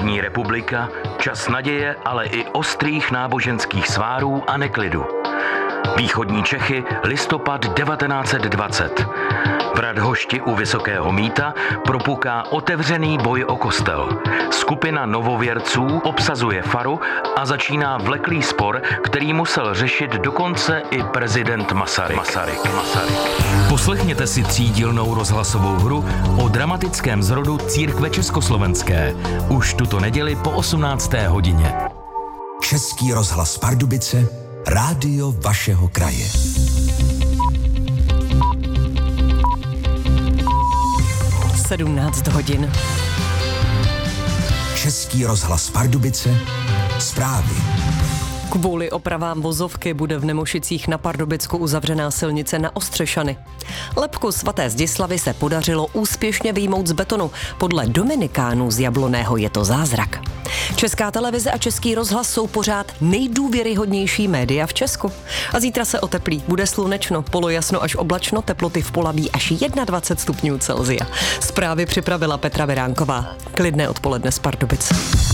První republika, čas naděje, ale i ostrých náboženských svárů a neklidu. Východní Čechy, listopad 1920. V Radhošti u Vysokého Mýta propuká otevřený boj o kostel. Skupina novověrců obsazuje faru a začíná vleklý spor, který musel řešit dokonce i prezident Masaryk. Poslechněte si třídílnou rozhlasovou hru o dramatickém zrodu církve československé. Už tuto neděli po 18. hodině. Český rozhlas Pardubice, rádio vašeho kraje. Sedmnáct hodin. Český rozhlas Pardubice, zprávy. Kvůli opravám vozovky bude v Nemošicích na Pardubicku uzavřená silnice na Ostřešany. Lebku svaté Zdislavy se podařilo úspěšně vyjmout z betonu. Podle Dominikánů z Jabloného je to zázrak. Česká televize a Český rozhlas jsou pořád nejdůvěryhodnější média v Česku. A zítra se oteplí, bude slunečno, polojasno až oblačno, teploty v Polabí až 21 stupňů Celsia. Zprávy připravila Petra Veránková. Klidné odpoledne z Pardubic.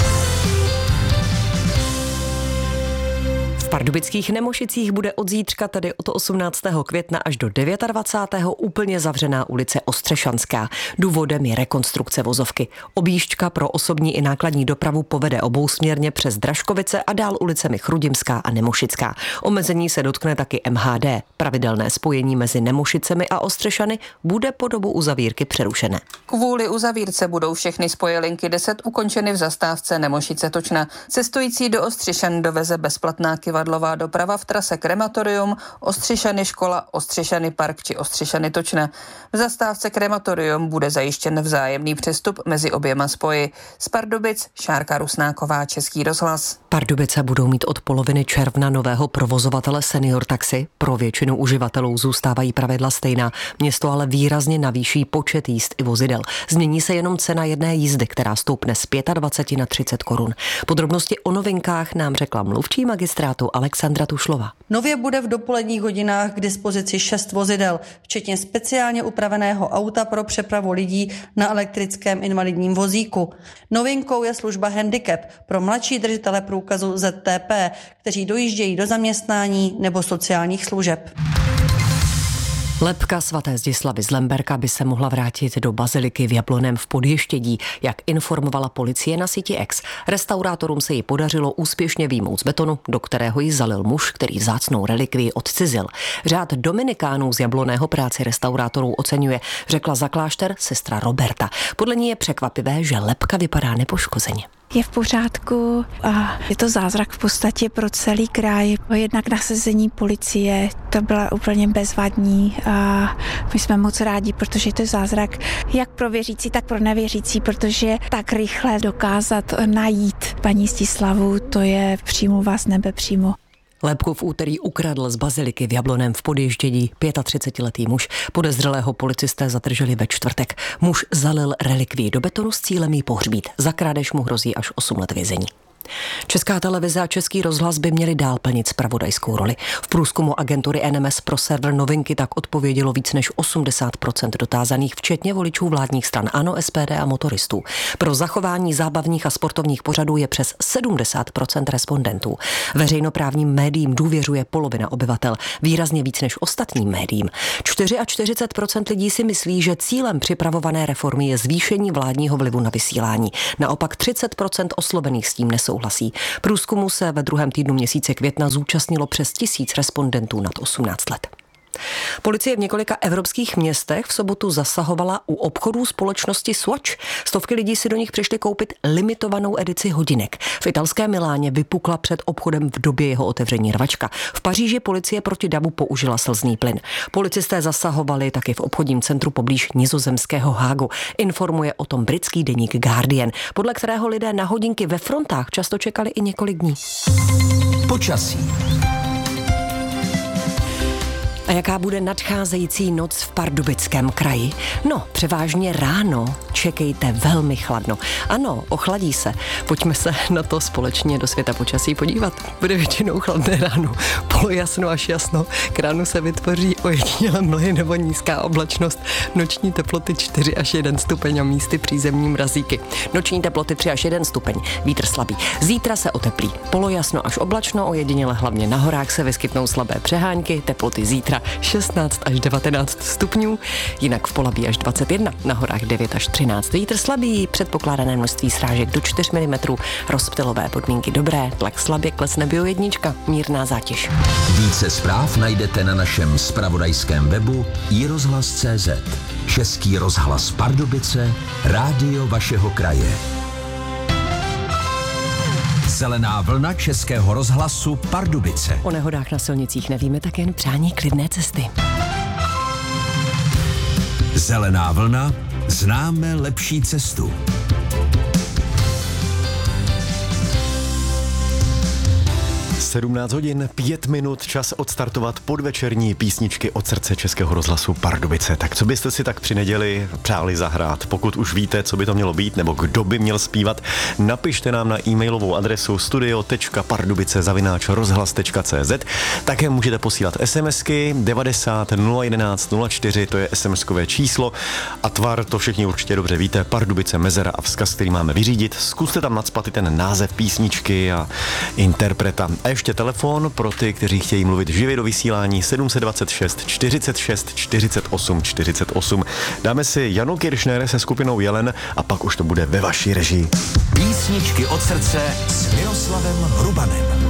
V pardubických Nemošicích bude od zítřka, tedy od 18. května až do 29. úplně zavřená ulice Ostřešanská. Důvodem je rekonstrukce vozovky. Objížďka pro osobní i nákladní dopravu povede obousměrně přes Dražkovice a dál ulicemi Chrudimská a Nemošická. Omezení se dotkne taky MHD. Pravidelné spojení mezi Nemošicemi a Ostřešany bude po dobu uzavírky přerušené. Kvůli uzavírce budou všechny spojelinky 10 ukončeny v zastávce Nemošice-Točna. Cestující do Ostřešan doveze bezplatná kivadlová doprava v trase Krematorium, Ostřešany škola, Ostřešany park či Ostřešany Točna. V zastávce Krematorium bude zajištěn vzájemný přestup mezi oběma spoji. Z Pardubic Šárka Rusnáková, Český rozhlas. Pardubice budou mít od poloviny června nového provozovatele Senior Taxi. Pro většinu uživatelů zůstávají pravidla stejná. Město ale výrazně navýší počet jízd i vozidel. Změní se jenom cena jedné jízdy, která stoupne z 25 na 30 korun. Podrobnosti o novinkách nám řekla mluvčí magistrátu Alexandra Tušlova. Nově bude v dopoledních hodinách k dispozici 6 vozidel, včetně speciálně upraveného auta pro přepravu lidí na elektrickém invalidním vozíku. Novinkou je služba Handicap pro mladší držitele průkazu ZTP, kteří dojíždějí do zaměstnání nebo sociálních služeb. Lebka svaté Zdislavy z Lemberka by se mohla vrátit do baziliky v Jabloném v Podještědí, jak informovala policie na síti X. Restaurátorům se jí podařilo úspěšně vyjmout z betonu, do kterého ji zalil muž, který vzácnou relikvii odcizil. Řád Dominikánů z Jabloného práci restaurátorů oceňuje, řekla za klášter sestra Roberta. Podle ní je překvapivé, že lebka vypadá nepoškozeně. Je v pořádku a je to zázrak v podstatě pro celý kraj. Jednak nasazení policie, to byla úplně bezvadní a my jsme moc rádi, protože to je zázrak jak pro věřící, tak pro nevěřící, protože tak rychle dokázat najít paní Zdislavu, to je přímo z nebe přímo. Lebku v úterý ukradl z baziliky v Jabloném v Podještědí 35letý muž. Podezřelého policisté zadrželi ve čtvrtek. Muž zalil relikvii do betonu s cílem jí pohřbít. Za krádež mu hrozí až 8 let vězení. Česká televize a Český rozhlas by měli dál plnit zpravodajskou roli. V průzkumu agentury NMS pro server Novinky tak odpovědělo víc než 80% dotázaných, včetně voličů vládních stran ANO, SPD a motoristů. Pro zachování zábavních a sportovních pořadů je přes 70% respondentů. Veřejnoprávním médiím důvěřuje polovina obyvatel, výrazně víc než ostatním médiím. 44% lidí si myslí, že cílem připravované reformy je zvýšení vládního vlivu na vysílání. Naopak 30% oslovených s tím nesouhlasí. Průzkumu se ve druhém týdnu měsíce května zúčastnilo přes 1000 respondentů nad 18 let. Policie v několika evropských městech v sobotu zasahovala u obchodů společnosti Swatch. Stovky lidí si do nich přišli koupit limitovanou edici hodinek. V italském Miláně vypukla před obchodem v době jeho otevření rvačka. V Paříži policie proti davu použila slzný plyn. Policisté zasahovali taky v obchodním centru poblíž nizozemského Hágu. Informuje o tom britský deník Guardian, podle kterého lidé na hodinky ve frontách často čekali i několik dní. Počasí. A jaká bude nadcházející noc v Pardubickém kraji? No, převážně ráno čekejte velmi chladno. Ano, ochladí se. Pojďme se na to společně do světa počasí podívat. Bude většinou chladné ráno, polojasno až jasno. K ránu se vytvoří ojedinělé mlhy nebo nízká oblačnost. Noční teploty 4 až 1 stupeň a místy přízemní mrazíky. Noční teploty 3 až 1 stupeň, vítr slabý. Zítra se oteplí. Polojasno až oblačno, ojediněle hlavně na horách se vyskytnou slabé přehánky, teploty zítra 16 až 19 stupňů, jinak v Polabí až 21, na horách 9 až 13. Vítr slabý, předpokládané množství srážek do 4 mm, rozptylové podmínky dobré, tlak slabě, klesne bio1, mírná zátěž. Více zpráv najdete na našem zpravodajském webu iRozhlas.cz. Český rozhlas Pardubice, rádio vašeho kraje. Zelená vlna Českého rozhlasu Pardubice. O nehodách na silnicích nevíme, tak jen přání klidné cesty. Zelená vlna, známe lepší cestu. 17 hodin, 5 minut, čas odstartovat podvečerní písničky od srdce Českého rozhlasu Pardubice. Tak co byste si tak při neděli přáli zahrát? Pokud už víte, co by to mělo být, nebo kdo by měl zpívat, napište nám na e-mailovou adresu studio.pardubice@rozhlas.cz. Také můžete posílat SMSky 90 011 04, to je SMSkové číslo a tvar, to všichni určitě dobře víte, Pardubice, mezera a vzkaz, který máme vyřídit. Zkuste tam nacpat i ten název písničky a interpreta. A ještě telefon pro ty, kteří chtějí mluvit živě do vysílání 726 46 48 48. Dáme si Janu Kiršner se skupinou Jelen a pak už to bude ve vaší režii. Písničky od srdce s Miroslavem Hrubanem.